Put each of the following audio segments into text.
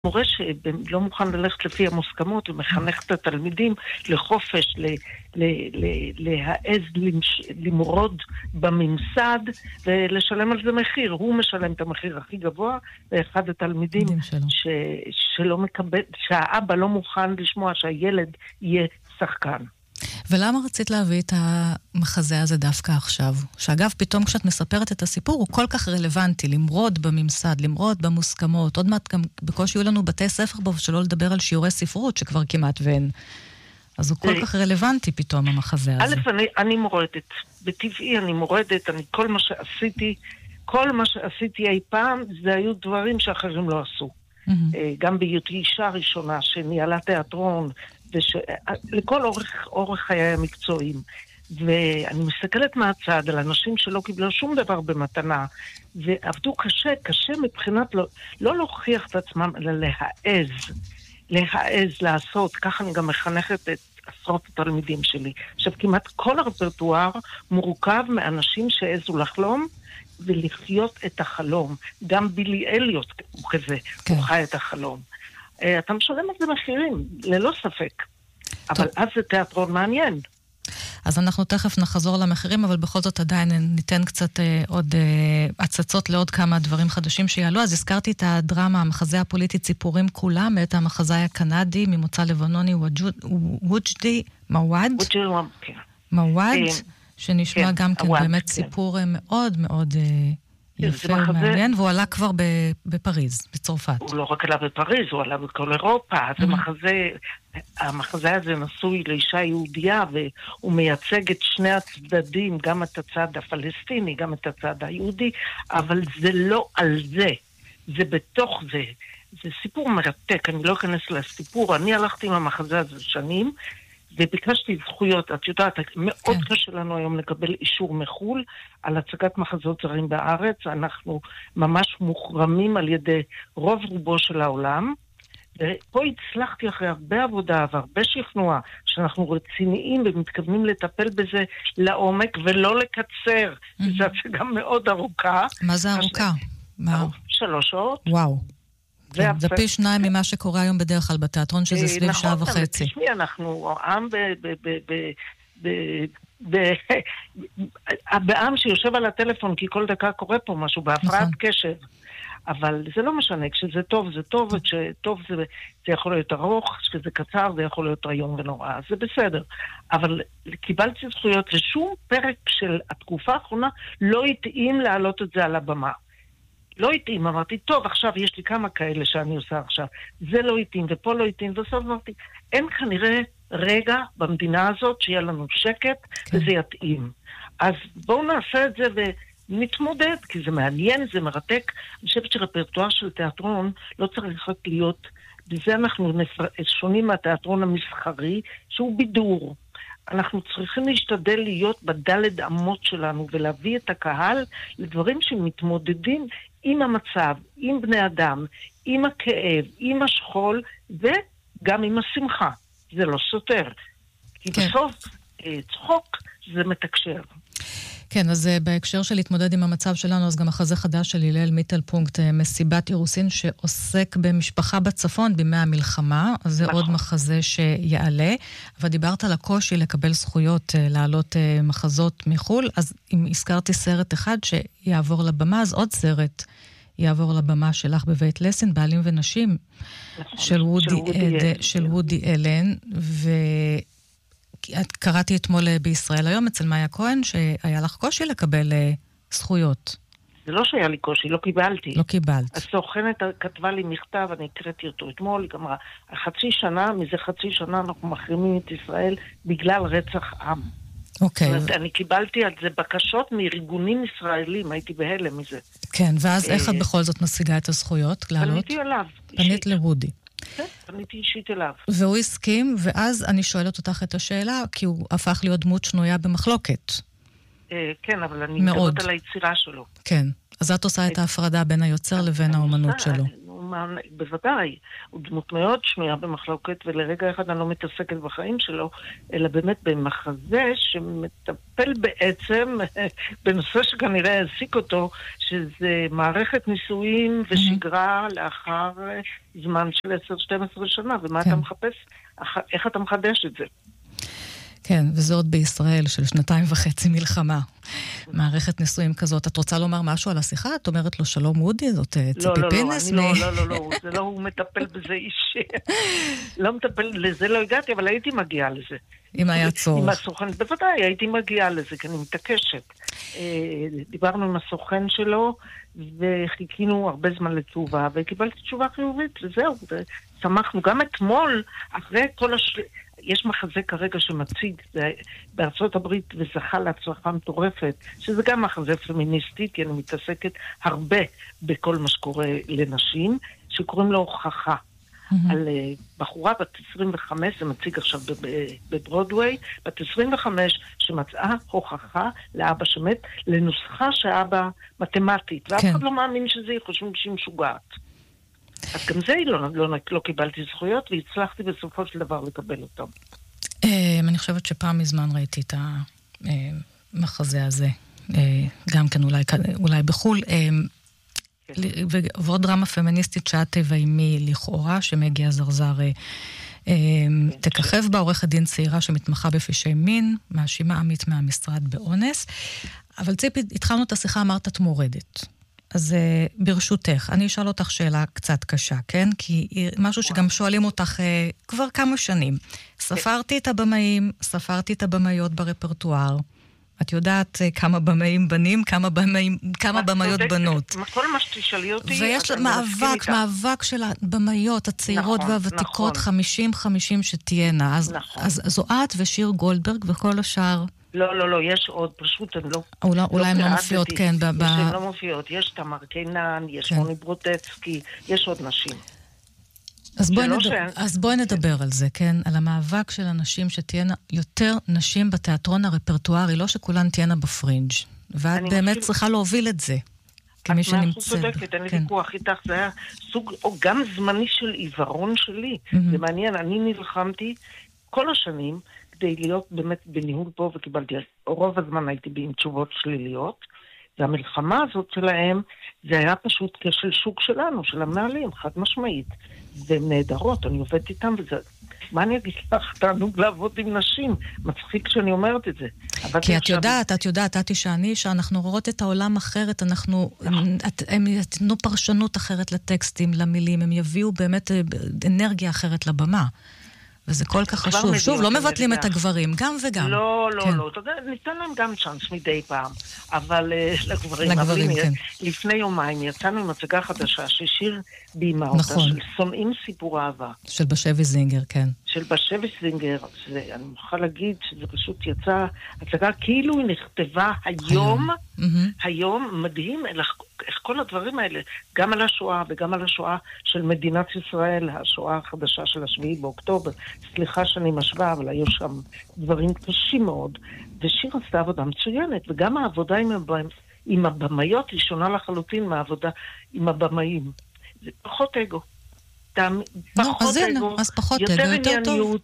מורה שלא מוכן ללכת לפי המוסכמות ומחנך את התלמידים לחופש, להעז למרוד בממסד ולשלם על זה מחיר. הוא משלם את המחיר הכי גבוה, ואחד התלמידים שלא מקבל, שהאבא לא מוכן לשמוע שהילד יהיה שחקן. ולמה רצית להביא את המחזה הזה דווקא עכשיו? שאגב, פתאום כשאת מספרת את הסיפור, הוא כל כך רלוונטי, למרוד בממסד, למרוד במוסכמות. עוד מעט גם בקושי יהיו לנו בתי ספר בו, שלא לדבר על שיעורי ספרות, שכבר כמעט ואין. אז הוא כל כך רלוונטי פתאום, המחזה הזה. אני מורדת. בטבעי אני מורדת, כל מה שעשיתי אי פעם, זה היו דברים שאחרים לא עשו. גם בהיותי אישה ראשונה שניהלה תיאטרון, לכל אורך חיי המקצועיים. ואני מסתכלת מהצד על אנשים שלא קיבלו שום דבר במתנה, ועבדו קשה מבחינת לא להוכיח את עצמם, אלא להעז לעשות. ככה אני גם מחנכת את עשרות התלמידים שלי. עכשיו, כמעט כל הרפרטואר מורכב מאנשים שהעזו לחלום, ולחיות את החלום. גם בילי אליוט הוא כזה, הוא חי את החלום. אתה משלם על זה מחירים, ללא ספק. אבל אז זה תיאטרון מעניין. אז אנחנו תכף נחזור למחירים, אבל בכל זאת עדיין ניתן קצת עוד הצצות לעוד כמה דברים חדשים שיעלו. אז הזכרתי את הדרמה, המחזה הפוליטי ציפורים כולם, את המחזאי הקנדי ממוצא לבנוני, ווג'די מוואד. מוואד, שנשמע גם כן באמת סיפור מאוד מאוד יפה ומעניין, והוא עלה כבר בפריז, בצרפת. הוא לא רק עלה בפריז, הוא עלה בכל אירופה. המחזה הזה נשוי לאישה יהודייה, והוא מייצג את שני הצדדים, גם את הצד הפלסטיני, גם את הצד היהודי, אבל זה לא על זה. זה בתוך זה. זה סיפור מרתק, אני לא אכנס לסיפור. אני הלכתי עם המחזה הזה שנים, וביקשתי זכויות. את יודעת, מאוד קשה לנו היום לקבל אישור מחול על הצגת מחזות זרים בארץ. אנחנו ממש מוחרמים על ידי רוב רובו של העולם. ופה הצלחתי אחרי הרבה עבודה והרבה שכנוע, שאנחנו רציניים ומתכוונים לטפל בזה לעומק ולא לקצר. זו הצגה מאוד ארוכה. מה זה ארוכה? 3 שעות. וואו. זה פי 2 ממה שקורה היום בדרך כלל בתיאטרון, שזה סביב שעה וחצי. תשמעי, אנחנו עם בעם שיושב על הטלפון, כי כל דקה קורה פה משהו, בהפרעת קשב. אבל זה לא משנה, כשזה טוב זה טוב, וכשטוב זה יכול להיות ארוך, כשזה קצר זה יכול להיות איום ונורא, זה בסדר. אבל קיבלתי זכויות לשום פרק של התקופה האחרונה, לא התאים להעלות את זה על הבמה. לא התאים, אמרתי, טוב, עכשיו יש לי כמה כאלה שאני עושה עכשיו. זה לא התאים, ופה לא התאים, ובסוף אמרתי, אין כנראה רגע במדינה הזאת שיהיה לנו שקט, וזה יתאים. אז בואו נעשה את זה ונתמודד, כי זה מעניין, זה מרתק. אני חושבת שרפרטואר של תיאטרון לא צריך רק להיות, בזה אנחנו שונים מהתיאטרון המסחרי, שהוא בידור. אנחנו צריכים להשתדל להיות בדלת אמות שלנו, ולהביא את הקהל לדברים שמתמודדים עם המצב, עם בני אדם, עם הכאב, עם השכול, וגם עם השמחה. זה לא סותר. כי בסוף צחוק זה מתקשר. כן, אז בהקשר של להתמודד עם המצב שלנו, אז גם מחזה חדש של הלל מיטלפונקט, מסיבת אירוסין, שעוסק במשפחה בצפון בימי המלחמה, אז זה עוד מחזה שיעלה, אבל דיברת על הקושי לקבל זכויות, לעלות מחזות מחול, אז אם הזכרתי סרט אחד שיעבור לבמה, אז עוד סרט יעבור לבמה שלך בבית לסין, בעלים ונשים, של וודי אלן, קראתי אתמול בישראל היום אצל מאיה כהן שהיה לך קושי לקבל זכויות. זה לא שהיה לי קושי, לא קיבלתי. לא קיבלת. הסוכנת כתבה לי מכתב, אני הקראתי אותו אתמול, היא אמרה, מזה חצי שנה אנחנו מחרימים את ישראל בגלל רצח עם. אוקיי. זאת אומרת, אני קיבלתי על זה בקשות מארגונים ישראלים, הייתי בהלם מזה. כן, ואז איך את בכל זאת משיגה את הזכויות? פניתי עליו. פנית לוודי. כן, פניתי אישית אליו. והוא הסכים, ואז אני שואלת אותך את השאלה, כי הוא הפך להיות דמות שנויה במחלוקת. כן, אבל אני מדברת על היצירה שלו. כן, אז את עושה את ההפרדה בין היוצר לבין האומנות שלו. הוא אומן, בוודאי, הוא דמות מאוד שנויה במחלוקת, ולרגע אחד אני לא מתעסקת בחיים שלו, אלא באמת במחזה שמטפל בעצם בנושא שכנראה העסיק אותו, שזה מערכת נישואים ושגרה לאחר זמן של 10-12 שנה, ומה אתה מחפש? איך אתה מחדש את זה? כן, וזה עוד בישראל של 2.5 מלחמה. מערכת נישואים כזאת. את רוצה לומר משהו על השיחה? את אומרת לו שלום וודי, זאת ציפי פינס? לא, זה לא, הוא מטפל בזה אישי. לא מטפל, לזה לא הגעתי, אבל הייתי מגיעה לזה. אם היה צורך. עם הסוכן, בוודאי, הייתי מגיעה לזה, כי אני מתעקשת. דיברנו עם הסוכן שלו, וחיכינו הרבה זמן לתשובה, וקיבלתי תשובה חיובית, וזהו, ושמחנו. גם אתמול, אחרי כל יש מחזה כרגע שמציג בארצות הברית וזכה להצלחה מטורפת, שזה גם מחזה פמיניסטי, כי אני מתעסקת הרבה בכל מה שקורה לנשים, שקוראים לו הוכחה. על בחורה בת 25, זה מציג עכשיו בברודווי, בת 25 שמצאה הוכחה לאבא שמת, לנוסחה שאבא מתמטית, ואף אחד לא מאמין שזה, חושבים שהיא משוגעת. אז גם זה לא קיבלתי זכויות, והצלחתי בסופו של דבר לקבל אותם. אני חושבת שפעם מזמן ראיתי את המחזה הזה, גם כן אולי בחול, ועוד דרמה פמיניסטית שאת ואימי לכאורה, שמגיע זרזר תככב בה, עורכת דין צעירה שמתמחה בפשעי מין, מאשימה עמית מהמשרד באונס. אבל ציפי, התחלנו את השיחה, אמרת את מורדת. אז ברשותך, אני אשאל אותך שאלה קצת קשה, כן? כי משהו שגם שואלים אותך כבר כמה שנים. ספרתי את הבמאים, ספרתי את הבמאיות ברפרטואר. את יודעת כמה במאים בנים, כמה במאיות בנות. כל מה שתשאלי אותי... ויש מאבק של הבמאיות הצעירות והוותיקות, 50-50 שתהיינה. אז זו את ושיר גולדברג וכל השאר... לא, יש עוד, פשוט אני לא... אולי הן לא מופיעות, כן. הן לא מופיעות, יש תמר קינן, יש מוני ברוטצקי, יש עוד נשים. אז בואי נדבר על זה, כן? על המאבק של אנשים שתהיינה יותר נשים בתיאטרון הרפרטוארי, לא שכולן תהיינה בפרינג'. ואת באמת צריכה להוביל את זה, כמי שנמצאת. את צודקת, אין לי ויכוח איתך, זה היה סוג, או גם זמני של עיוורון שלי. זה מעניין, אני נלחמתי כל השנים כדי להיות באמת בניהול פה, וקיבלתי, רוב הזמן הייתי עם תשובות שליליות, והמלחמה הזאת שלהם, זה היה פשוט כשל שוק שלנו, של המנהלים, חד משמעית. והן נהדרות, אני עובדת איתם, וזה... מה אני אגיד לך? תענוג לעבוד עם נשים. מצחיק שאני אומרת את זה. כי את יודעת, את אישה, אני אישה, אנחנו רואות את העולם אחרת, הם יתנו פרשנות אחרת לטקסטים, למילים, הם יביאו באמת אנרגיה אחרת לבמה. וזה כל כך חשוב. שוב, לא מבטלים את הגברים, גם וגם. לא. ניתן להם גם צ'אנס מדי פעם. אבל לגברים, כן. לפני יומיים יצאנו עם הצגה חדשה ששיר בימה אותה, של שונאים סיפור אהבה. של בשבי זינגר, כן. של בשבי זינגר, אני מוכרחה להגיד שזה פשוט יצא, הצגה כאילו היא נכתבה היום מדהים, איך כל הדברים האלה, גם על השואה וגם על השואה של מדינת ישראל, השואה החדשה של 7 באוקטובר, סליחה שאני משווה, אבל היו שם דברים קשים מאוד, ושיר עשתה עבודה מצוינת, וגם העבודה עם הבמאיות היא שונה לחלוטין מהעבודה עם הבמאים. זה פחות אגו. יותר ענייניות,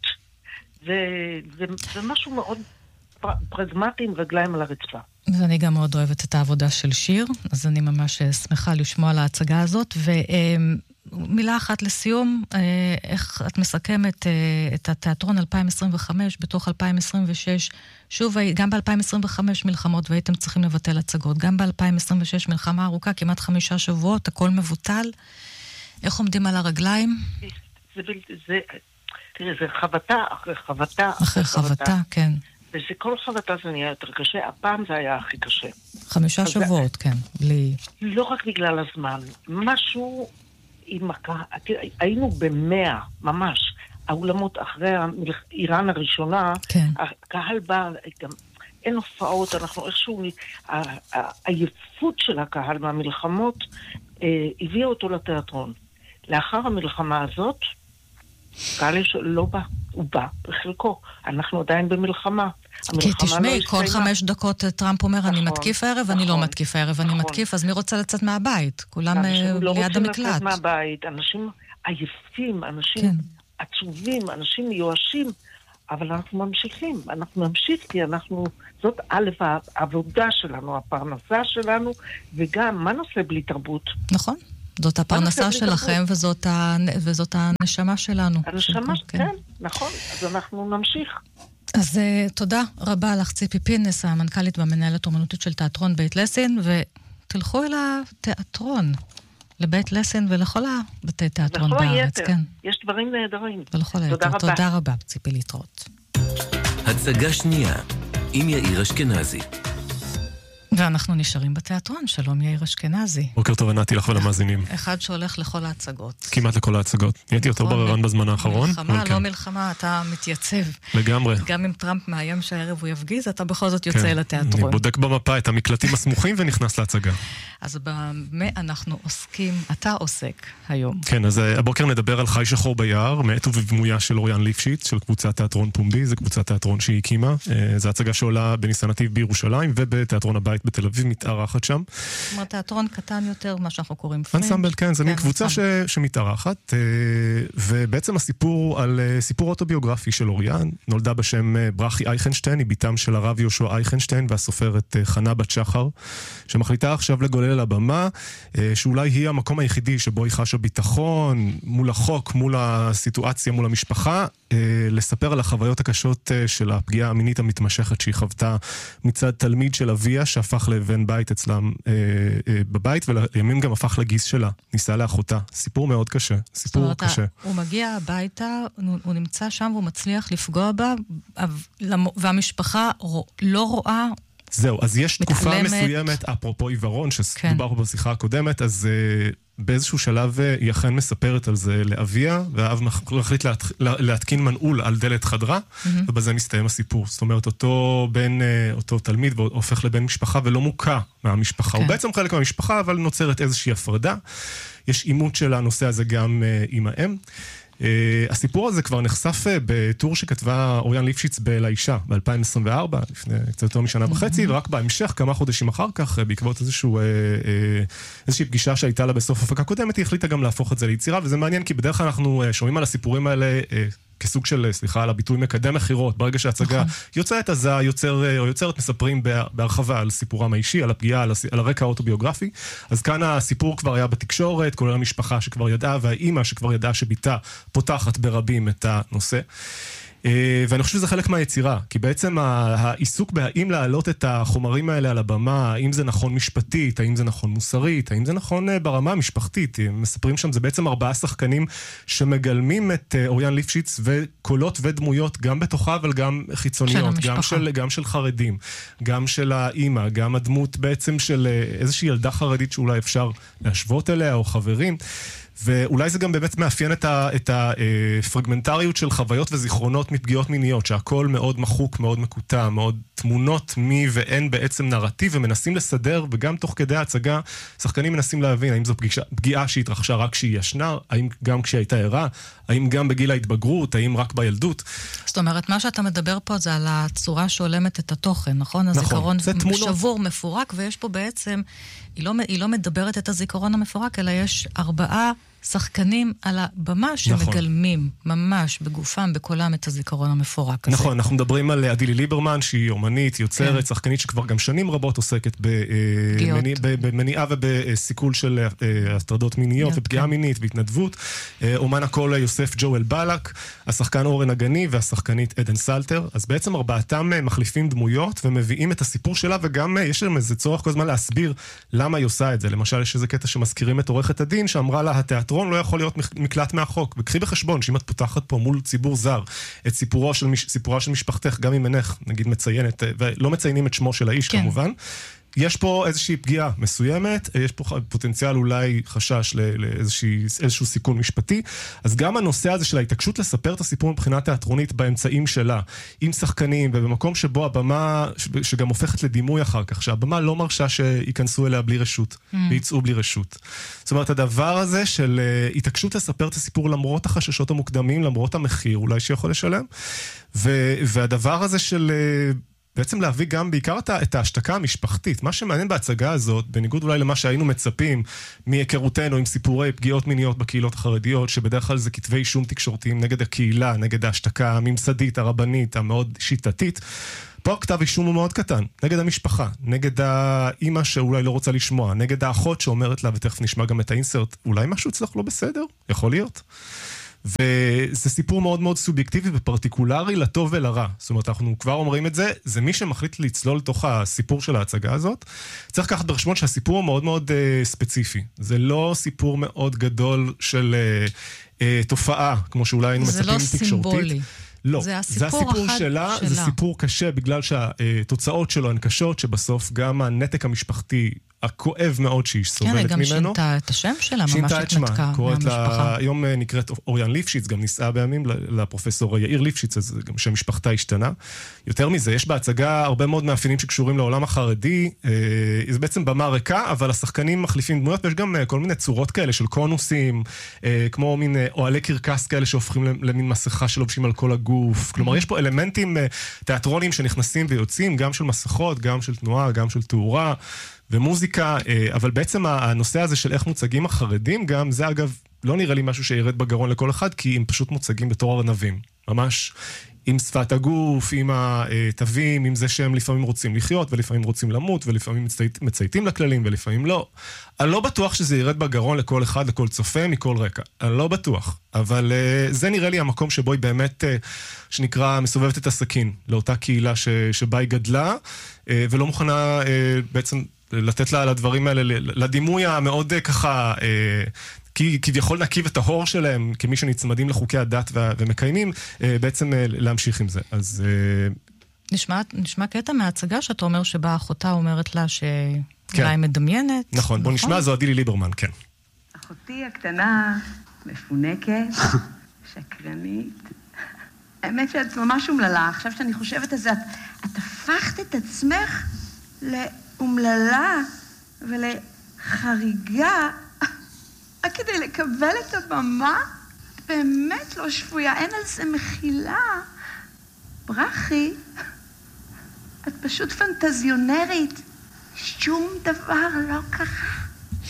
זה משהו מאוד פרגמטי עם רגליים על הרצפה. ואני גם מאוד אוהבת את העבודה של שיר, אז אני ממש שמחה לשמוע על ההצגה הזאת, ומילה אחת לסיום, איך את מסכמת את התיאטרון 2025 בתוך 2026, שוב, גם ב-2025 מלחמות והייתם צריכים לבטל הצגות, גם ב-2026 מלחמה ארוכה, כמעט 5 שבועות, הכל מבוטל, איך עומדים על הרגליים? תראי, זה חבטה אחרי חבטה אחרי חבטה, כן. וזה כל חבטה זה נהיה יותר קשה, הפעם זה היה הכי קשה. 5 שבועות, כן, בלי... לא רק בגלל הזמן, משהו עם היינו ב100, ממש, האולמות אחרי איראן הראשונה, כן. הקהל בא, גם אין הופעות, אנחנו איכשהו, העייפות של הקהל מהמלחמות הביאה אותו לתיאטרון. לאחר המלחמה הזאת, קהל לא בא, הוא בא בחלקו, אנחנו עדיין במלחמה. כי תשמעי, כל 5 דקות טראמפ אומר, אני מתקיף הערב, אני לא מתקיף הערב, אני מתקיף, אז מי רוצה לצאת מהבית? כולם ליד המקלט. לא רוצים לצאת מהבית, אנשים עייפים, אנשים עצובים, אנשים מיואשים, אבל אנחנו ממשיכים, אנחנו נמשיך, כי זאת א' העבודה שלנו, הפרנסה שלנו, וגם, מה נעשה בלי תרבות? נכון. זאת הפרנסה שלכם, וזאת הנשמה שלנו. הנשמה, כן, נכון. אז אנחנו נמשיך. אז תודה רבה לך, ציפי פינס, המנכ"לית והמנהלת אומנותית של תיאטרון בית לסין, ותלכו אל התיאטרון, לבית לסין ולכל הבתי תיאטרון בארץ. כן. יש דברים נהדרים. ולכל היתר. תודה רבה, ציפי להתראות. הצגה שנייה, עם יאיר אשכנזי. ואנחנו נשארים בתיאטרון. שלום יאיר אשכנזי. בוקר טוב, ענתי לך ולמאזינים. אחד שהולך לכל ההצגות. כמעט לכל ההצגות. הייתי יותר בררן בזמן האחרון. מלחמה, לא מלחמה, אתה מתייצב. לגמרי. גם אם טראמפ מאיים שהערב הוא יפגיז, אתה בכל זאת יוצא לתיאטרון. אני בודק במפה את המקלטים הסמוכים ונכנס להצגה. אז במה אנחנו עוסקים, אתה עוסק היום. כן, אז הבוקר נדבר על חי שחור ביער, מאת ובדמויה של אוריאן ליפשיץ, של קבוצת תיאטרון פומבי. זו קבוצת תיאטרון שהיא הקימה. זו הצגה שעולה בניסן נתיב בירושלים ובתיאטרון הבית בתל אביב, מתארחת שם. זאת אומרת, תיאטרון קטן יותר, מה שאנחנו קוראים פרינג'. אנסמבל, כן, זה מין קבוצה שמתארחת, ובעצם הסיפור על סיפור אוטוביוגרפי של אוריאן, נולדה בשם ברכי אייכנשטיין, היא ביתם של הרב יהושע אייכנשטיין, והסופרת חנה בת שחר, שמחליטה עכשיו לגולל על הבמה, שאולי היא המקום היחידי שבו היא חשה ביטחון, מול החוק, מול הסיטואציה, מול המשפחה, לספר על החוויות הקשות של הפגיעה המינית המתמשכת שהיא חוותה מצד תלמיד של אביה, שהפך לבן בית אצלם בבית, ולימים גם הפך לגיס שלה, ניסה לאחותה. סיפור מאוד קשה, סיפור קשה. הוא מגיע הביתה, הוא נמצא שם והוא מצליח לפגוע בה, והמשפחה לא רואה. זהו, אז יש תקופה מסוימת, אפרופו עיוורון, שדובר פה בשיחה הקודמת, אז באיזשהו שלב היא אכן מספרת על זה לאביה, והאב מחליט להתקין מנעול על דלת חדרה, ובזה מסתיים הסיפור. זאת אומרת, אותו תלמיד הופך לבן משפחה ולא מוקע מהמשפחה. הוא בעצם חלק מהמשפחה, אבל נוצרת איזושהי הפרדה. יש אימות של הנושא הזה גם עם האם. הסיפור הזה כבר נחשף בטור שכתבה אוריאן ליפשיץ לאישה ב-2024, לפני קצת יותר משנה וחצי, ורק בהמשך, כמה חודשים אחר כך, בעקבות איזושהי פגישה שהייתה לה בסוף הפקה קודמת, היא החליטה גם להפוך את זה ליצירה, וזה מעניין כי בדרך כלל אנחנו שומעים על הסיפורים האלה כסוג של, על הביטוי מקדם מחירות, ברגע שההצגה יוצאת, אז היוצרת מספרים בהרחבה על סיפורם האישי, על הפגיעה, על הרקע האוטוביוגרפי. אז כאן הסיפור כבר היה בתקשורת, כולל המשפחה שכבר ידעה, והאימא שכבר ידעה שביתה פותחת ברבים את הנושא. ואני חושב שזה חלק מהיצירה, כי בעצם העיסוק בהאם להעלות את החומרים האלה על הבמה, האם זה נכון משפטית, האם זה נכון מוסרית, האם זה נכון ברמה המשפחתית. מספרים שם, זה בעצם 4 שחקנים שמגלמים את אוריאן ליפשיץ וקולות ודמויות, גם בתוכה אבל גם חיצוניות, גם של חרדים, גם של האימא, גם הדמות בעצם של איזושהי ילדה חרדית שאולי אפשר להשוות אליה או חברים. ואולי זה גם באמת מאפיין את הפרגמנטריות של חוויות וזיכרונות מפגיעות מיניות, שהכל מאוד מחוק, מאוד מקוטע, מאוד תמונות מי ואין בעצם נרטיב, ומנסים לסדר, וגם תוך כדי ההצגה, שחקנים מנסים להבין, האם זו פגיעה שהתרחשה רק כשהיא ישנה, האם גם כשהיא הייתה ערה, האם גם בגיל ההתבגרות, האם רק בילדות. זאת אומרת, מה שאתה מדבר פה זה על הצורה שעולמת את התוכן, נכון? הזיכרון שבור, מפורק, ויש פה בעצם, היא לא מדברת את הזיכרון המפורק, אלא יש 4 שחקנים על הבמה שמגלמים ממש בגופם, בקולם את הזיכרון המפורק הזה. נכון, אנחנו מדברים על אדילי ליברמן, שהיא אומנית, יוצרת, שחקנית שכבר גם שנים רבות עוסקת במניעה ובסיכול של הטרדות מיניות ופגיעה מינית והתנדבות. אומן הקול יוסף ג'ואל בלק, השחקן אורן הגני והשחקנית עדן סלטר. אז בעצם 4 מחליפים דמויות ומביאים את הסיפור שלה, וגם יש להם איזה צורך כל הזמן להסביר למה היא עושה את זה. למשל, יש איזה קטע שמזכירים את עורכת הדין, שאמרה לה, התיאטרון לא יכול להיות מקלט מהחוק. וקחי בחשבון שאם את פותחת פה מול ציבור זר את סיפורה של משפחתך, גם אם אינך, נגיד מציינת, ולא מציינים את שמו של האיש כמובן, יש פה איזושהי פגיעה מסוימת, יש פה פוטנציאל אולי חשש לאיזשהו סיכון משפטי, אז גם הנושא הזה של ההתעקשות לספר את הסיפור מבחינה תיאטרונית באמצעים שלה, עם שחקנים ובמקום שבו הבמה, שגם הופכת לדימוי אחר כך, שהבמה לא מרשה שייכנסו אליה בלי רשות, ויצאו בלי רשות. זאת אומרת, הדבר הזה של התעקשות לספר את הסיפור למרות החששות המוקדמים, למרות המחיר אולי שיכול לשלם, והדבר הזה של בעצם להביא גם בעיקר את ההשתקה המשפחתית. מה שמעניין בהצגה הזאת, בניגוד אולי למה שהיינו מצפים מהיכרותנו עם סיפורי פגיעות מיניות בקהילות החרדיות, שבדרך כלל זה כתבי אישום תקשורתיים נגד הקהילה, נגד ההשתקה הממסדית, הרבנית, המאוד שיטתית, פה כתב אישום הוא מאוד קטן, נגד המשפחה, נגד האמא שאולי לא רוצה לשמוע, נגד האחות שאומרת לה, ותכף נשמע גם את האינסרט, אולי משהו אצלך לא בסדר? יכול להיות. וזה סיפור מאוד מאוד סובייקטיבי ופרטיקולרי לטוב ולרע. זאת אומרת, אנחנו כבר אומרים את זה, זה מי שמחליט לצלול לתוך הסיפור של ההצגה הזאת. צריך לקחת ברשמון שהסיפור הוא מאוד מאוד ספציפי. זה לא סיפור מאוד גדול של תופעה, כמו שאולי היינו מצפים תקשורתית. זה לא סימבולי. לא, זה הסיפור שלה, זה סיפור קשה בגלל שהתוצאות שלו הן קשות, שבסוף גם הנתק המשפחתי הכואב מאוד שהיא סובלת ממנו. כן, היא גם שינתה את השם שלה, ממש התנתקה מהמשפחה. היום נקראת אוריאן ליפשיץ, גם נישאה בימים לפרופסור יאיר ליפשיץ, אז גם שם משפחתה השתנה. יותר מזה, יש בהצגה הרבה מאוד מאפיינים שקשורים לעולם החרדי, זה בעצם במה ריקה, אבל השחקנים מחליפים דמויות, ויש גם כל מיני צורות כאלה של קונוסים, כמו מין אוהלי קרקס כאלה שהופכים למין מסכה שלובשים על כל הגוף. כלומר, יש פה אלמנטים תיאטרונים שנכנסים ויוצאים, גם של מסכות, גם של תנועה, גם של תאורה. ומוזיקה, אבל בעצם הנושא הזה של איך מוצגים החרדים, גם זה אגב לא נראה לי משהו שירד בגרון לכל אחד, כי הם פשוט מוצגים בתור ארנבים, ממש עם שפת הגוף, עם התווים, עם זה שהם לפעמים רוצים לחיות, ולפעמים רוצים למות, ולפעמים מצייתים לכללים, ולפעמים לא. אני לא בטוח שזה ירד בגרון לכל אחד, לכל צופה, מכל רקע. אני לא בטוח. אבל זה נראה לי המקום שבו היא באמת, שנקרא, מסובבת את הסכין, לאותה קהילה שבה היא גדלה, ולא מוכנה בעצם לתת לה לדברים האלה, לדימוי המאוד ככה, כביכול נקיב את ההור שלהם, כמי שנצמדים לחוקי הדת ומקיימים, בעצם להמשיך עם זה. אז נשמע קטע מההצגה שאתה אומר שבה אחותה אומרת לה שאולי מדמיינת. נכון, בוא נשמע, זו עדילי ליברמן, כן. אחותי הקטנה, מפונקת, שקרנית. האמת שאת ממש אומללה. עכשיו שאני חושבת על זה, את הפכת את עצמך לאומללה ולחריגה רק כדי לקבל את הבמה. באמת לא שפויה, אין על זה מחילה. ברכי, את פשוט פנטזיונרית. שום דבר לא ככה.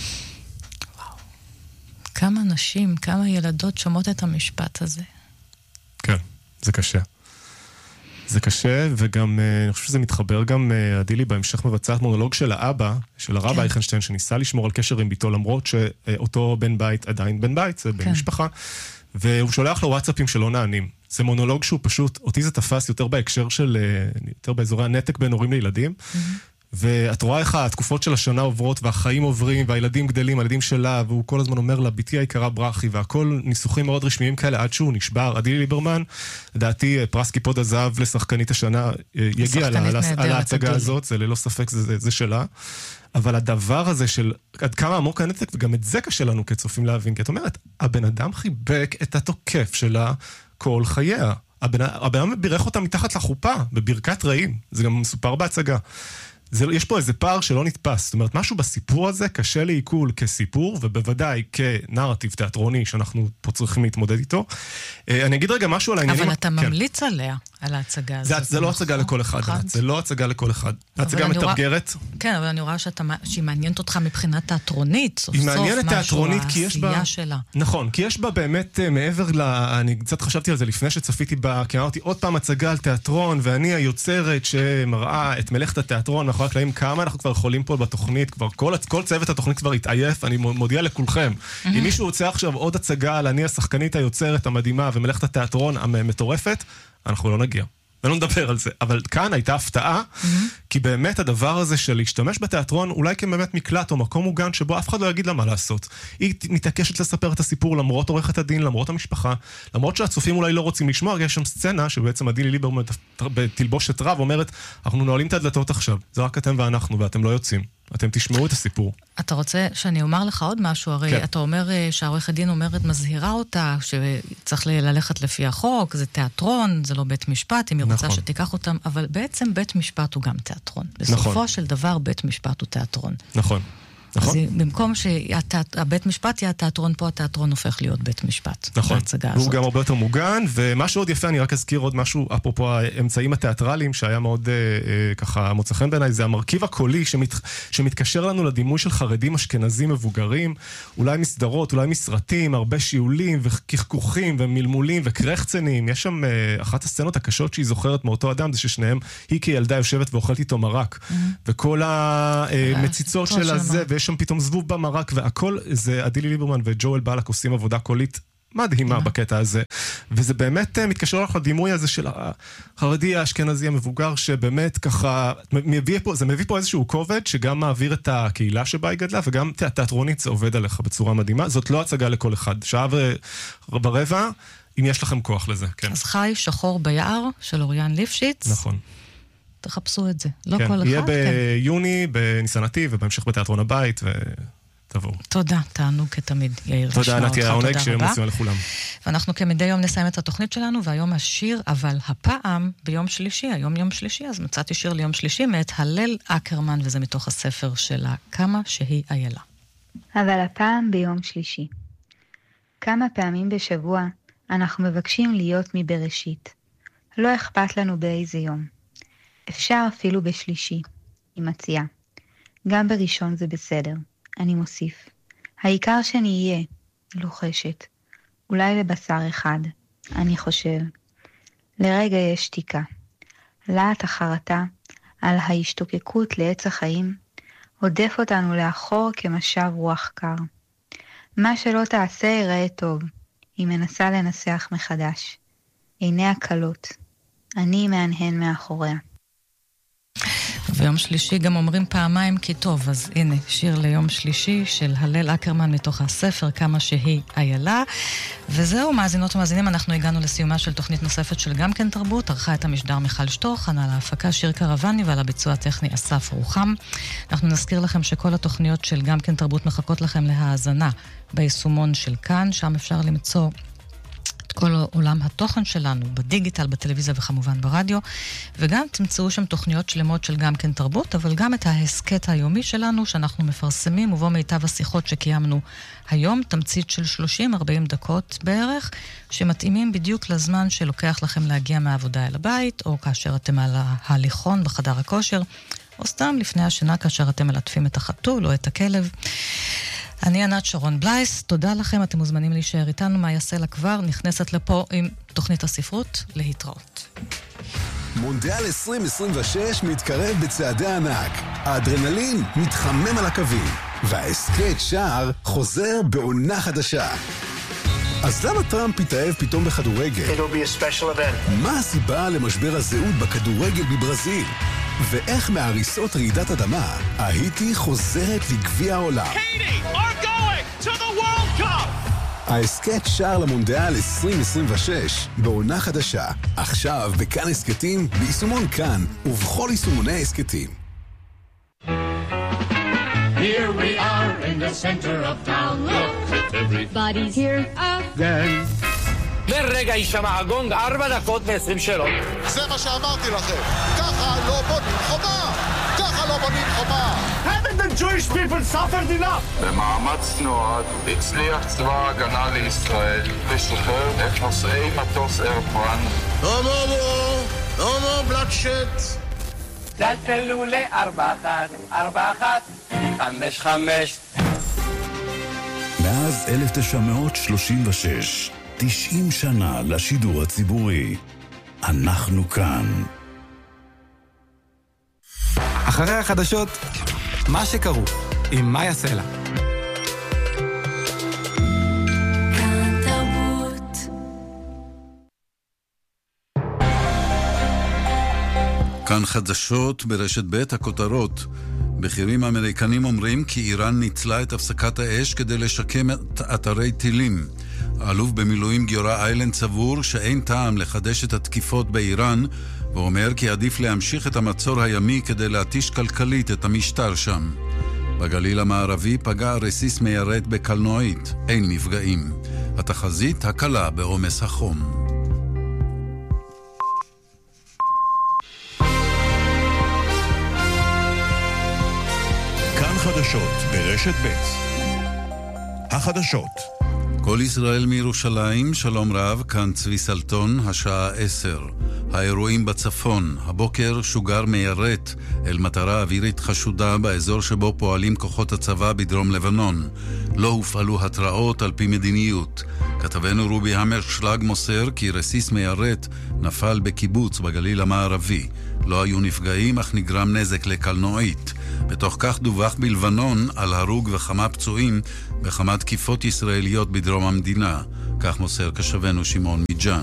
כמה נשים, כמה ילדות שומעות את המשפט הזה. כן, זה קשה. זה קשה, וגם, אני חושב שזה מתחבר גם, עדילי בהמשך מבצעת מונולוג של האבא, של הרב אייכנשטיין, שניסה לשמור על קשר עם ביתו, למרות שאותו בן בית עדיין בן בית, זה בן משפחה, והוא שולח לו וואטסאפים שלא נענים. זה מונולוג שהוא פשוט, אותי זה תפס יותר בהקשר של, יותר באזורי הנתק בין הורים לילדים, ואת רואה איך התקופות של השנה עוברות, והחיים עוברים, והילדים גדלים, הילדים שלה, והוא כל הזמן אומר לה, ביתי היקרה ברכי, והכל ניסוחים מאוד רשמיים כאלה, עד שהוא נשבר. עדילי ליברמן, לדעתי, פרס קיפוד הזהב לשחקנית השנה, יגיע על ההצגה הזאת, זה ללא ספק, זה שלה. אבל הדבר הזה של עד כמה עמוק הנתק, וגם את זה קשה לנו כצופים להבין, כי את אומרת, הבן אדם חיבק את התוקף שלה כל חייה. הבן אדם בירך אותה מתחת לחופה, בברכת רעים. זה גם מסופר בהצגה. יש פה איזה פער שלא נתפס. זאת אומרת, משהו בסיפור הזה קשה לעיכול כסיפור, ובוודאי כנרטיב תיאטרוני שאנחנו פה צריכים להתמודד איתו. אני אגיד רגע משהו על העניינים... אבל אתה ממליץ עליה, על ההצגה הזאת. זה לא הצגה לכל אחד, זה לא הצגה לכל אחד. ההצגה מתרגרת. כן, אבל אני רואה שהיא מעניינת אותך מבחינה תיאטרונית, סוף סוף משהו, העשייה שלה. נכון, כי יש בה באמת מעבר אני קצת חשבתי על זה לפני שצפיתי בה, כי אמרתי עוד פעם הצגה על תיאטרון, ואני היוצרת שמראה את מלאכת התיאטרון, מאחורי הקלעים, כמה אנחנו כבר יכולים פה בתוכנית, כבר כל צוות התוכנית כבר התעייף, אני מודיע לכולכם. אם מישהו רוצה עכשיו עוד הצגה על אני השחקנית היוצרת המדהימה ומלאכת התיאטרון המטורפת, אנחנו לא נגיע. אני לא מדבר על זה, אבל כאן הייתה הפתעה, כי באמת הדבר הזה של להשתמש בתיאטרון, אולי כבאמת מקלט או מקום מוגן, שבו אף אחד לא יגיד לה מה לעשות. היא מתעקשת לספר את הסיפור, למרות עורכת הדין, למרות המשפחה, למרות שהצופים אולי לא רוצים לשמוע, יש שם סצנה שבעצם עדילי ליברמן בתלבושת רב אומרת, אנחנו נועלים את הדלתות עכשיו, זה רק אתם ואנחנו, ואתם לא יוצאים. אתם תשמעו את הסיפור. אתה רוצה שאני אומר לך עוד משהו? הרי כן. אתה אומר שהעורך הדין אומרת, מזהירה אותה, שצריך ללכת לפי החוק, זה תיאטרון, זה לא בית משפט, אם היא רוצה שתיקח אותם, אבל בעצם בית משפט הוא גם תיאטרון. בסופו של דבר, בית משפט הוא תיאטרון. נכון. אז במקום שהבית משפט יהיה התיאטרון, פה התיאטרון הופך להיות בית משפט. נכון, והוא גם הרבה יותר מוגן, ומה שעוד יפה, אני רק אזכיר עוד משהו, אפרופו האמצעים התיאטרליים, שהיה מאוד ככה מוצא חן בעיניי, זה המרכיב הקולי שמתקשר לנו לדימוי של חרדים אשכנזים מבוגרים, אולי מסדרות, אולי מסרטים, הרבה שיעולים וקחקוחים ומלמולים וקרחצנים. יש שם אחת הסצנות הקשות שהיא זוכרת מאותו אדם, זה ששניהם, היא כילדה יושבת ואוכלת איתו מרק, וכל המציצות של הזה, ויש שם פתאום זבוב במרק, והכל זה עדילי ליברמן וג'ואל בלק עושים עבודה קולית מדהימה בקטע הזה. וזה באמת מתקשר לך לדימוי הזה של החרדי האשכנזי המבוגר, שבאמת ככה, זה מביא פה איזשהו כובד, שגם מעביר את הקהילה שבה היא גדלה, וגם תיאטרונית זה עובד עליך בצורה מדהימה. זאת לא הצגה לכל אחד. שעה ורבע, אם יש לכם כוח לזה, כן. אז חי שחור ביער של אוריאן ליפשיץ. נכון. תחפשו את זה. לא כן, כל אחד. יהיה ביוני, בניסנתי, ובהמשך בתיאטרון הבית, ותבואו. תודה, תענוג כתמיד, יאיר. תודה, נתי העונג, שמוצאים לכולם. ואנחנו כמדי יום נסיים את התוכנית שלנו, והיום השיר, אבל הפעם ביום שלישי, היום יום שלישי, אז מצאתי שיר ליום שלישי, מאת הלל אקרמן, וזה מתוך הספר שלה, כמה שהיא איילה. אבל הפעם ביום שלישי. כמה פעמים בשבוע אנחנו מבקשים להיות מבראשית. לא אכפת לנו באיזה יום. אפשר אפילו בשלישי, היא מציעה. גם בראשון זה בסדר, אני מוסיף. העיקר שאני אהיה, לוחשת. אולי לבשר אחד, אני חושב. לרגע יש שתיקה. להט החרטה על ההשתוקקות לעץ החיים, עודף אותנו לאחור כמשב רוח קר. מה שלא תעשה ייראה טוב, היא מנסה לנסח מחדש. עיניה קלות, אני מהנהן מאחוריה. ויום שלישי גם אומרים פעמיים כי טוב, אז הנה, שיר ליום שלישי של הלל אקרמן מתוך הספר, כמה שהיא איילה. וזהו, מאזינות ומאזינים, אנחנו הגענו לסיומה של תוכנית נוספת של גם כן תרבות, ערכה את המשדר מיכל שטוך, על ההפקה שיר קרבני ועל הביצוע הטכני אסף רוחם. אנחנו נזכיר לכם שכל התוכניות של גם כן תרבות מחכות לכם להאזנה ביישומון של כאן, שם אפשר למצוא כל עולם התוכן שלנו, בדיגיטל, בטלוויזיה וכמובן ברדיו, וגם תמצאו שם תוכניות שלמות של גם כן תרבות, אבל גם את ההסקט היומי שלנו שאנחנו מפרסמים, ובו מיטב השיחות שקיימנו היום, תמצית של 30-40 דקות בערך, שמתאימים בדיוק לזמן שלוקח לכם להגיע מהעבודה אל הבית, או כאשר אתם על ההליכון בחדר הכושר, או סתם לפני השינה כאשר אתם מלטפים את החתול או את הכלב. אני ענת שרון בלייס, תודה לכם, אתם מוזמנים להישאר איתנו, מה יעשה לה כבר, נכנסת לפה עם תוכנית הספרות, להתראות. מונדיאל 2026 מתקרב בצעדי ענק, האדרנלין מתחמם על הקווים, והאסקט שער חוזר בעונה חדשה. אז למה טראמפ התאהב פתאום בכדורגל? It'll be a special event. מה הסיבה למשבר הזהות בכדורגל בברזיל? ואיך מהריסות רעידת אדמה, ההיטי חוזרת לגביע העולם. Haiti are going to the World Cup! ההסקט שער למונדיאל 2026 בעונה חדשה. עכשיו בכאן הסקטים, ביישומון כאן ובכל יישומוני ההסקטים. Here we are in the center of town. Look, everybody's here again. לרגע יישמע הגונג 4 דקות ו20 שאלות. זה מה שאמרתי לכם. ככה לא בונים חומה. ככה לא בונים חומה. Haven't the Jewish people suffered enough? במאמץ נועד הצליח צבא ההגנה לישראל לשחרר את נוסעי מטוס אייר-פראנס. לא בלאדשט. צלצלו ל-4141 55. מאז 1936 90 שנה לשידור הציבורי. אנחנו כאן. אחרי החדשות, מה שקרו עם מאיה סלע. כאן חדשות ברשת ב' הכותרות. בכירים אמריקנים אומרים כי איראן ניצלה את הפסקת האש כדי לשקם את אתרי טילים. האלוף במילואים גיורא איילנד סבור שאין טעם לחדש את התקיפות באיראן, ואומר כי עדיף להמשיך את המצור הימי כדי להתיש כלכלית את המשטר שם. בגליל המערבי פגע רסיס מיירט בקלנועית, אין נפגעים. התחזית הקלה בעומס החום. כאן חדשות ברשת ב' החדשות. כל ישראל מירושלים, שלום רב, כאן צבי סלטון, השעה 10. האירועים בצפון, הבוקר שוגר מיירט אל מטרה אווירית חשודה באזור שבו פועלים כוחות הצבא בדרום לבנון. לא הופעלו התראות על פי מדיניות. כתבנו רובי המרשלג מוסר כי רסיס מיירט נפל בקיבוץ בגליל המערבי. לא היו נפגעים אך נגרם נזק לקלנועית. בתוך כך דווח בלבנון על הרוג וכמה פצועים בכמה תקיפות ישראליות בדרום המדינה. כך מוסר כשבנו שמעון מיג'אן.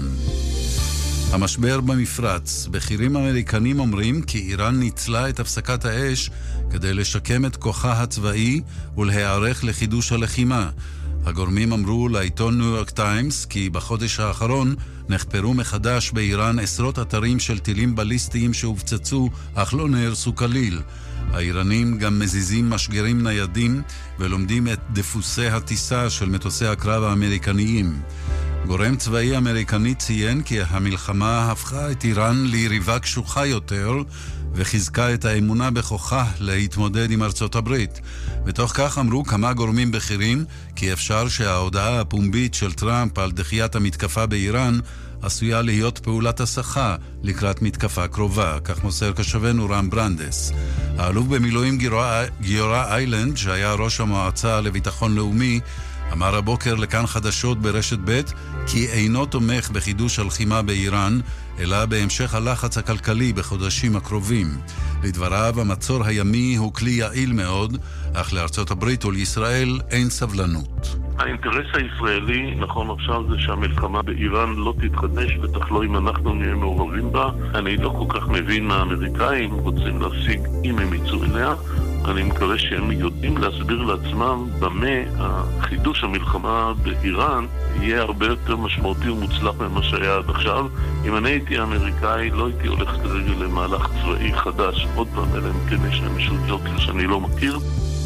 המשבר במפרץ. בכירים אמריקנים אומרים כי איראן ניצלה את הפסקת האש כדי לשקם את כוחה הצבאי ולהיערך לחידוש הלחימה. הגורמים אמרו לעיתון ניו יורק טיימס כי בחודש האחרון נחפרו מחדש באיראן עשרות אתרים של טילים בליסטיים שהופצצו אך לא נהרסו כליל. האיראנים גם מזיזים משגרים ניידים ולומדים את דפוסי הטיסה של מטוסי הקרב האמריקניים. גורם צבאי אמריקני ציין כי המלחמה הפכה את איראן ליריבה קשוחה יותר וחיזקה את האמונה בכוחה להתמודד עם ארצות הברית. בתוך כך אמרו כמה גורמים בכירים כי אפשר שההודעה הפומבית של טראמפ על דחיית המתקפה באיראן עשויה להיות פעולת הסחה לקראת מתקפה קרובה, כך מוסר כשבנו רם ברנדס. האלוף במילואים גיורא איילנד, שהיה ראש המועצה לביטחון לאומי, אמר הבוקר לכאן חדשות ברשת ב' כי אינו תומך בחידוש הלחימה באיראן, אלא בהמשך הלחץ הכלכלי בחודשים הקרובים. לדבריו, המצור הימי הוא כלי יעיל מאוד, אך לארצות הברית ולישראל אין סבלנות. האינטרס הישראלי, נכון עכשיו, זה שהמלחמה באיראן לא תתחדש, בטח לא אם אנחנו נהיה מעורבים בה. אני לא כל כך מבין מה האמריקאים רוצים להשיג אם הם יצאו אליה. אני מקווה שהם יודעים להסביר לעצמם במה החידוש המלחמה באיראן יהיה הרבה יותר משמעותי ומוצלח ממה שהיה עד עכשיו. אם אני הייתי אמריקאי, לא הייתי הולך כרגע למהלך צבאי חדש, עוד פעם, אלא אם כן יש להם איזשהו ג'וקר שאני לא מכיר.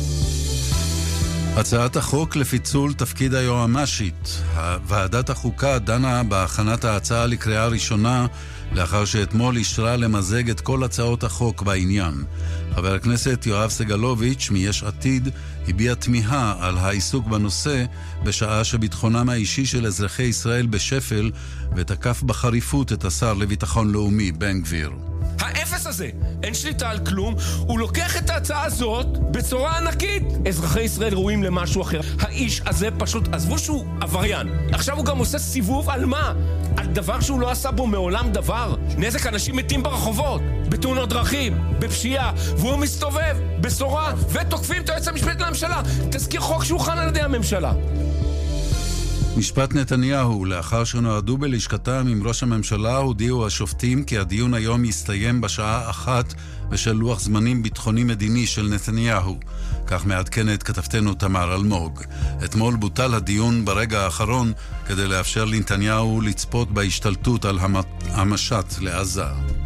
הצעת החוק לפיצול תפקיד היועמ"שית. ועדת החוקה דנה בהכנת ההצעה לקריאה ראשונה לאחר שאתמול אישרה למזג את כל הצעות החוק בעניין. חבר הכנסת יואב סגלוביץ' מיש עתיד הביע תמיהה על העיסוק בנושא בשעה שביטחונם האישי של אזרחי ישראל בשפל ותקף בחריפות את השר לביטחון לאומי בן גביר. האפס הזה, אין שליטה על כלום, הוא לוקח את ההצעה הזאת בצורה ענקית. אזרחי ישראל ראויים למשהו אחר. האיש הזה פשוט, עזבו שהוא עבריין. עכשיו הוא גם עושה סיבוב על מה? על דבר שהוא לא עשה בו מעולם דבר. נזק אנשים מתים ברחובות, בתאונות דרכים, בפשיעה, והוא מסתובב בסורה ותוקפים את היועץ המשפטי לממשלה. תזכיר חוק שהוכן על ידי הממשלה. משפט נתניהו. לאחר שנועדו בלשכתם עם ראש הממשלה, הודיעו השופטים כי הדיון היום יסתיים בשעה 1 בשל לוח זמנים ביטחוני מדיני של נתניהו. כך מעדכנת כתבתנו תמר אלמוג. אתמול בוטל הדיון ברגע האחרון כדי לאפשר לנתניהו לצפות בהשתלטות על המשט לעזה.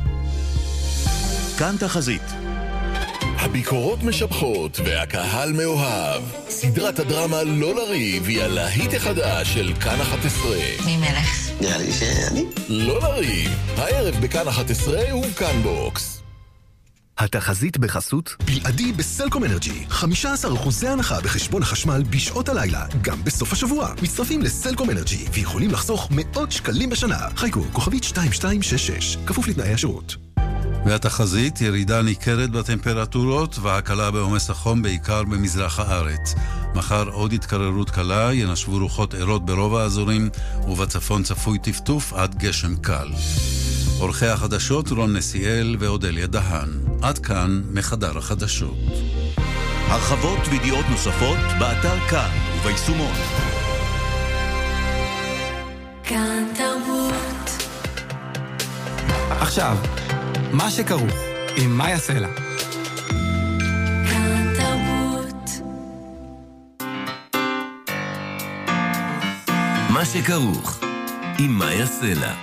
כאן תחזית. הביקורות משבחות והקהל מאוהב. סדרת הדרמה לא לריב היא הלהיט החדש של כאן 11. מי מלך? נראה לי שאני. לא לריב. הערב בכאן 11 ובכאן בוקס. התחזית בחסות בלעדי בסלקום אנרג'י. 15% הנחה בחשבון החשמל בשעות הלילה, גם בסוף השבוע. מצטרפים לסלקום אנרג'י ויכולים לחסוך מאות שקלים בשנה. חיכו, כוכבית 2266, כפוף לתנאי השירות. והתחזית, ירידה ניכרת בטמפרטורות והקלה בעומס החום בעיקר במזרח הארץ. מחר עוד התקררות קלה, ינשבו רוחות עירות ברוב האזורים, ובצפון צפוי טפטוף עד גשם קל. עורכי החדשות רון נסיאל ואודליה דהן. עד כאן מחדר החדשות. הרחבות וידיעות נוספות באתר כאן וביישומון. כאן תרבות. עכשיו, מה שכרוך, עם מאיה סלע. מה שכרוך, עם מאיה סלע.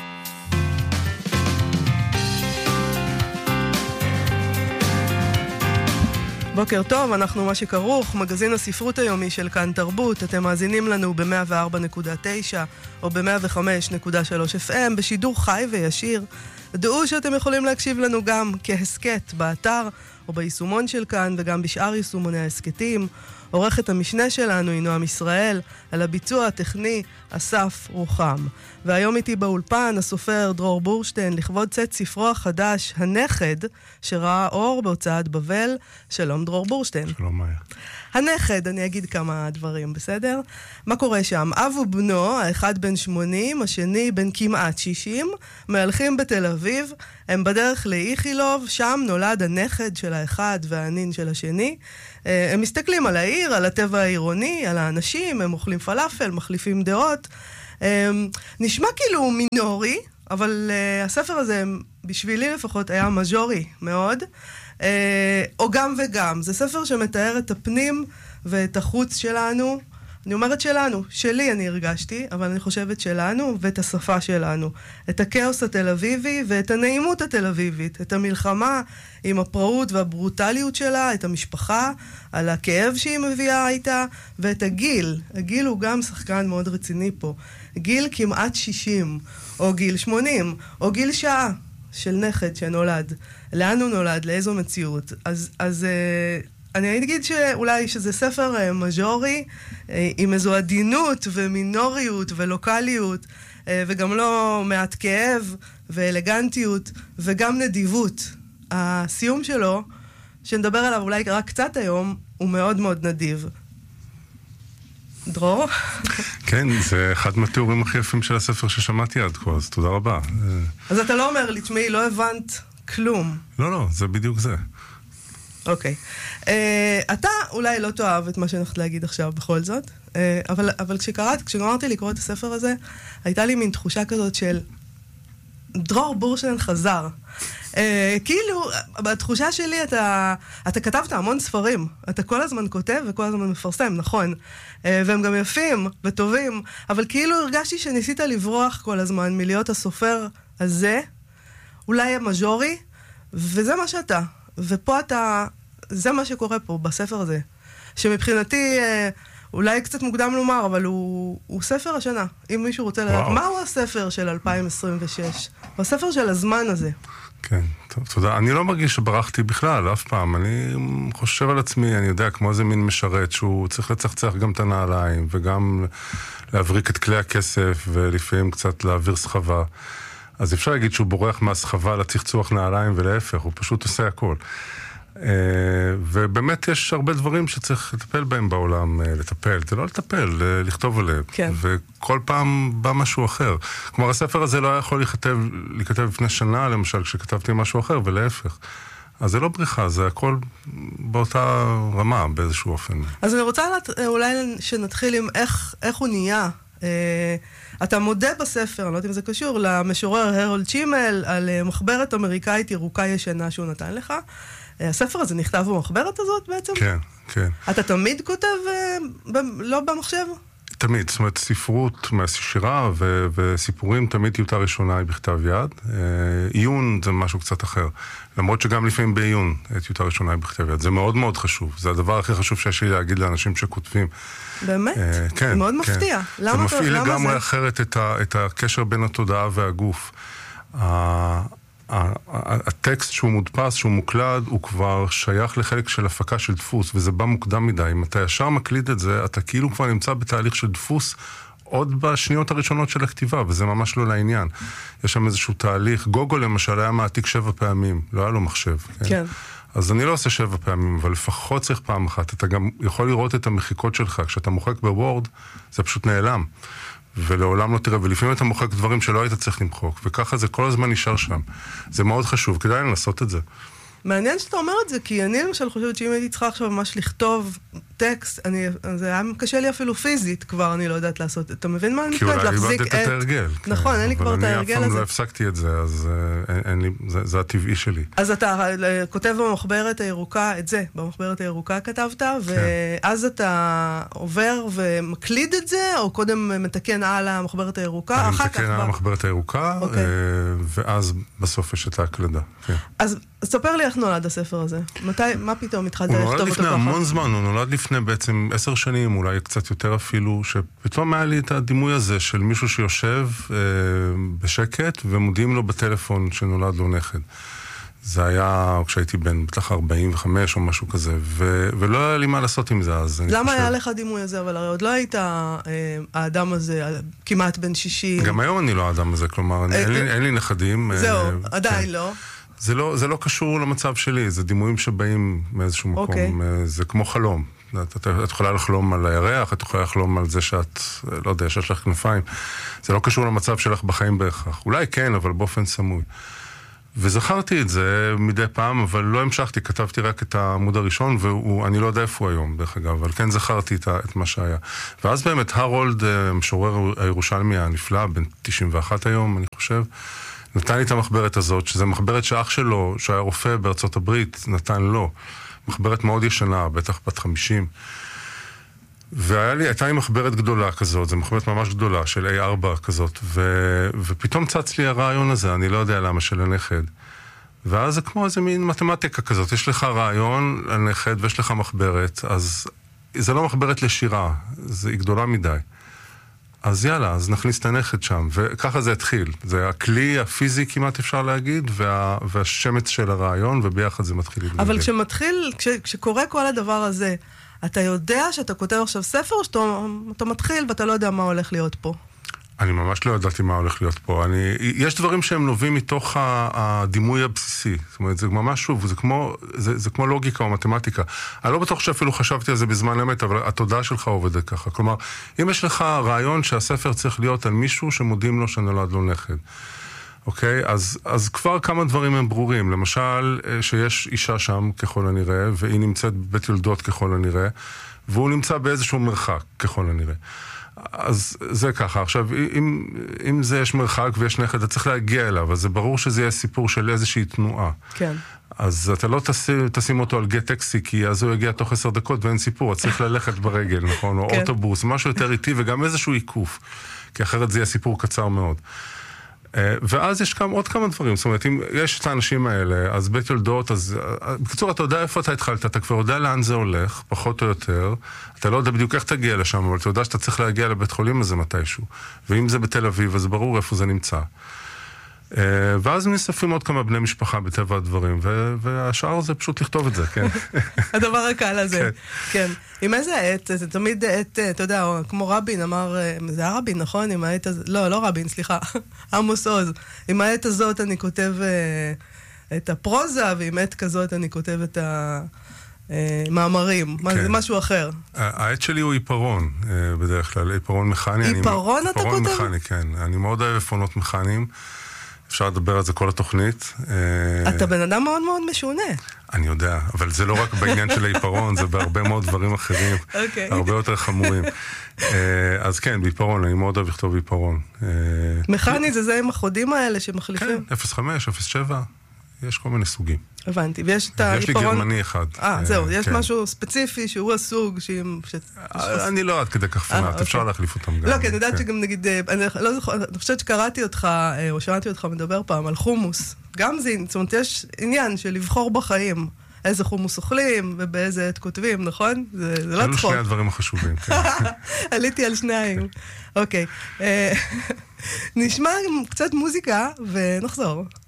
בוקר טוב, אנחנו מה שכרוך, מגזין הספרות היומי של כאן תרבות. אתם מאזינים לנו ב-104.9 או ב-105.3 FM בשידור חי וישיר. דעו שאתם יכולים להקשיב לנו גם כהסקט באתר או ביישומון של כאן וגם בשאר יישומוני ההסקטים. עורכת המשנה שלנו היא נועם ישראל, על הביצוע הטכני אסף רוחם. והיום איתי באולפן הסופר דרור בורשטיין לכבוד צאת ספרו החדש הנכד שראה אור בהוצאת בבל. שלום דרור בורשטיין. שלום מאיה. הנכד, אני אגיד כמה דברים, בסדר? מה קורה שם? אב ובנו, האחד בן 80, השני בן כמעט 60, מהלכים בתל אביב, הם בדרך לאיכילוב, שם נולד הנכד של האחד והנין של השני. הם מסתכלים על העיר, על הטבע העירוני, על האנשים, הם אוכלים פלאפל, מחליפים דעות. נשמע כאילו מינורי, אבל הספר הזה, בשבילי לפחות, היה מז'ורי מאוד. או גם וגם. זה ספר שמתאר את הפנים ואת החוץ שלנו. אני אומרת שלנו, שלי אני הרגשתי, אבל אני חושבת שלנו ואת השפה שלנו. את הכאוס התל אביבי ואת הנעימות התל אביבית. את המלחמה עם הפראות והברוטליות שלה, את המשפחה, על הכאב שהיא מביאה איתה, ואת הגיל. הגיל הוא גם שחקן מאוד רציני פה. גיל כמעט 60, או גיל 80, או גיל שעה של נכד שנולד. לאן הוא נולד? לאיזו מציאות? אז אני אגיד שאולי שזה ספר מז'ורי, עם איזו עדינות ומינוריות ולוקליות, וגם לא מעט כאב ואלגנטיות, וגם נדיבות. הסיום שלו, שנדבר עליו אולי רק קצת היום, הוא מאוד מאוד נדיב. דרור? כן, זה אחד מהתיאורים הכי יפים של הספר ששמעתי עד כה, אז תודה רבה. אז אתה לא אומר לי, תשמעי, לא הבנת כלום. לא, זה בדיוק זה. אוקיי. אתה אולי לא תאהב את מה שהולכת להגיד עכשיו בכל זאת, אבל כשגמרתי לקרוא את הספר הזה, הייתה לי מין תחושה כזאת של דרור בורשטיין חזר. כאילו, בתחושה שלי אתה כתבת המון ספרים, אתה כל הזמן כותב וכל הזמן מפרסם, נכון, והם גם יפים וטובים, אבל כאילו הרגשתי שניסית לברוח כל הזמן מלהיות הסופר הזה, אולי המז'ורי, וזה מה שאתה. ופה זה מה שקורה פה בספר הזה, שמבחינתי אולי קצת מוקדם לומר, אבל הוא ספר השנה. אם מישהו רוצה לדעת, מהו הספר של 2026? הוא הספר של הזמן הזה. כן, טוב, תודה. אני לא מרגיש שברחתי בכלל, אף פעם. אני חושב על עצמי, אני יודע, כמו איזה מין משרת, שהוא צריך לצחצח גם את הנעליים, וגם להבריק את כלי הכסף, ולפעמים קצת להעביר סחבה. אז אפשר להגיד שהוא בורח מהסחבה לצחצוח נעליים ולהפך, הוא פשוט עושה הכל. ובאמת יש הרבה דברים שצריך לטפל בהם בעולם, לטפל, זה לא לטפל, לכתוב עליהם. כן. וכל פעם בא משהו אחר. כלומר, הספר הזה לא היה יכול להיכתב לפני שנה, למשל, כשכתבתי משהו אחר, ולהפך. אז זה לא בריחה, זה הכל באותה רמה, באיזשהו אופן. אז אני רוצה אולי שנתחיל עם איך הוא נהיה. אתה מודה בספר, אני לא יודעת אם זה קשור, למשורר הרולד צ'ימל, על מחברת אמריקאית ירוקה ישנה שהוא נתן לך. הספר הזה נכתב במחברת הזאת בעצם? כן, כן. אתה תמיד כותב לא במחשב? תמיד, זאת אומרת, ספרות מהשירה וסיפורים תמיד טיוטה ראשונה היא בכתב יד. עיון זה משהו קצת אחר. למרות שגם לפעמים בעיון טיוטה ראשונה היא בכתב יד. זה מאוד מאוד חשוב. זה הדבר הכי חשוב שיש לי להגיד לאנשים שכותבים. באמת? כן. זה מאוד מפתיע. זה מפעיל לגמרי אחרת את הקשר בין התודעה והגוף. הטקסט שהוא מודפס, שהוא מוקלד, הוא כבר שייך לחלק של הפקה של דפוס, וזה בא מוקדם מדי. אם אתה ישר מקליד את זה, אתה כאילו כבר נמצא בתהליך של דפוס עוד בשניות הראשונות של הכתיבה, וזה ממש לא לעניין. יש שם איזשהו תהליך. גוגול למשל היה מעתיק 7 פעמים, לא היה לו מחשב. כן. אז אני לא עושה 7 פעמים, אבל לפחות צריך פעם אחת. אתה גם יכול לראות את המחיקות שלך. כשאתה מוחק בוורד, זה פשוט נעלם. ולעולם לא תראה, ולפעמים אתה מוחק דברים שלא היית צריך למחוק, וככה זה כל הזמן נשאר שם. זה מאוד חשוב, כדאי לנסות את זה. מעניין שאתה אומר את זה, כי אני למשל חושבת שאם הייתי צריכה עכשיו ממש לכתוב טקסט, זה היה קשה לי אפילו פיזית כבר, אני לא יודעת לעשות, אתה מבין מה אני מתכוונת? כי אולי איבדת את ההרגל. נכון, אין לי כבר את ההרגל הזה. אבל אני אף פעם לא הפסקתי את זה, אז זה הטבעי שלי. אז אתה כותב במחברת הירוקה, את זה, במחברת הירוקה כתבת, ואז אתה עובר ומקליד את זה, או קודם מתקן על המחברת הירוקה? אני מתקן על המחברת הירוקה, ואז בסוף יש את ההקלדה. אז ספר לי איך נולד הספר הזה. מה פתאום התחלת לכתוב אותו ככה? הוא נולד לפני המון זמן, הוא נולד לפני בעצם 10 שנים, אולי קצת יותר אפילו, שפתאום היה לי את הדימוי הזה של מישהו שיושב בשקט, ומודיעים לו בטלפון שנולד לו נכד. זה היה כשהייתי בן בטח 45 או משהו כזה, ולא היה לי מה לעשות עם זה אז. למה היה לך דימוי הזה? אבל הרי עוד לא היית האדם הזה, כמעט בן 60. גם היום אני לא האדם הזה, כלומר, אין לי נכדים. זהו, עדיין לא. זה לא קשור למצב שלי, זה דימויים שבאים מאיזשהו מקום, זה כמו חלום. את יכולה לחלום על הירח, את יכולה לחלום על זה שאת, לא יודע, שיש לך כנפיים. זה לא קשור למצב שלך בחיים בהכרח. אולי כן, אבל באופן סמוי. וזכרתי את זה מדי פעם, אבל לא המשכתי, כתבתי רק את העמוד הראשון, ואני לא יודע איפה הוא היום, דרך אגב, אבל כן זכרתי את מה שהיה. ואז באמת הרולד, משורר הירושלמי הנפלא, בן 91 היום, אני חושב, נתן לי את המחברת הזאת, שזה מחברת שאח שלו, שהיה רופא בארצות הברית, נתן לו. מחברת מאוד ישנה, בטח בת 50. והייתה לי מחברת גדולה כזאת, זו מחברת ממש גדולה, של A4 כזאת, ופתאום צץ לי הרעיון הזה, אני לא יודע למה, של הנכד. ואז זה כמו איזה מין מתמטיקה כזאת, יש לך רעיון על נכד ויש לך מחברת, אז זה לא מחברת לשירה, היא גדולה מדי. אז יאללה, אז נכניס את הנכד שם, וככה זה התחיל. זה הכלי הפיזי כמעט אפשר להגיד, והשמץ של הרעיון, וביחד זה מתחיל להתגלגל. אבל כשקורה כל הדבר הזה, אתה יודע שאתה כותב עכשיו ספר, או שאתה מתחיל ואתה לא יודע מה הולך להיות פה? אני ממש לא ידעתי מה הולך להיות פה. יש דברים שהם נובעים מתוך הדימוי הבסיסי. זאת אומרת, זה ממש שוב, זה כמו לוגיקה או מתמטיקה. אני לא בטוח שאפילו חשבתי על זה בזמן אמת, אבל התודעה שלך עובדת ככה. כלומר, אם יש לך רעיון שהספר צריך להיות על מישהו שמודים לו שנולד לו נכד. אוקיי? אז כבר כמה דברים הם ברורים. למשל, שיש אישה שם ככל הנראה, והיא נמצאת בבית יולדות ככל הנראה, והוא נמצא באיזשהו מרחק ככל הנראה. אז זה ככה. עכשיו, אם זה יש מרחק ויש נכד, אתה צריך להגיע אליו, אז זה ברור שזה יהיה סיפור של איזושהי תנועה. כן. אז אתה לא תשים אותו על גט טקסי, כי אז הוא יגיע תוך 10 דקות ואין סיפור, אתה צריך ללכת ברגל, נכון? או אוטובוס, משהו יותר איטי, וגם איזשהו עיקוף, כי אחרת זה יהיה סיפור קצר מאוד. ואז יש עוד כמה דברים, זאת אומרת, אם יש את האנשים האלה, אז בית יולדות, אז בקיצור, אתה יודע איפה אתה התחלת, אתה כבר יודע לאן זה הולך, פחות או יותר, אתה לא יודע בדיוק איך תגיע לשם, אבל אתה יודע שאתה צריך להגיע לבית חולים הזה מתישהו, ואם זה בתל אביב, אז ברור איפה זה נמצא. ואז נספים עוד כמה בני משפחה בטבע הדברים, והשאר זה פשוט לכתוב את זה, כן. הדבר הקל הזה, כן. עם איזה עת, זה תמיד עת, אתה יודע, כמו רבין אמר, זה היה רבין, נכון? עם העת הזאת, לא רבין, סליחה, עמוס עוז. עם העת הזאת אני כותב את הפרוזה, ועם עת כזאת אני כותב את המאמרים. זה משהו אחר. העת שלי הוא עיפרון, בדרך כלל, עיפרון מכני. עיפרון אתה כותב? עיפרון מכני, כן. אני מאוד אוהב עיפרונות מכניים. אפשר לדבר על זה כל התוכנית. אתה בן אדם מאוד מאוד משונה. אני יודע, אבל זה לא רק בעניין של העיפרון, זה בהרבה מאוד דברים אחרים, הרבה יותר חמורים. אז כן, בעיפרון, אני מאוד אוהב לכתוב בעיפרון. מכני זה עם החודים האלה שמחליפים? כן, 05, 07, יש כל מיני סוגים. הבנתי, ויש את העיפרון... יש לי גרמני אחד. זהו, יש משהו ספציפי שהוא הסוג אני לא עד כדי כך פנאט, אפשר להחליף אותם גם. לא, כי אני יודעת שגם נגיד, אני לא זוכר, אני חושבת שקראתי אותך, או שמעתי אותך מדבר פעם על חומוס. גם זה, זאת אומרת, יש עניין של לבחור בחיים. איזה חומוס אוכלים ובאיזה עת כותבים, נכון? זה לא צחוק. אלו שני הדברים החשובים, כן. עליתי על שניים. אוקיי. נשמע קצת מוזיקה ונחזור.